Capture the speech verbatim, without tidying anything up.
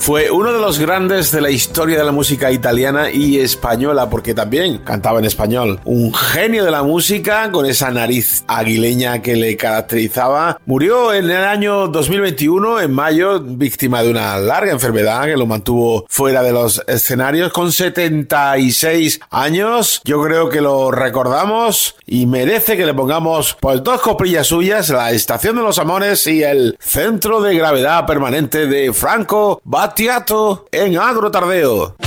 Fue uno de los grandes de la historia de la música italiana y española, porque también cantaba en español. Un genio de la música, con esa nariz aguileña que le caracterizaba. Murió en el año dos mil veintiuno, en mayo, víctima de una larga enfermedad que lo mantuvo fuera de los escenarios con setenta y seis años. Yo creo que lo recordamos y merece que le pongamos pues dos coprillas suyas, La Estación de los Amores y El Centro de Gravedad Permanente de Franco Battiato en Agro Tardeo.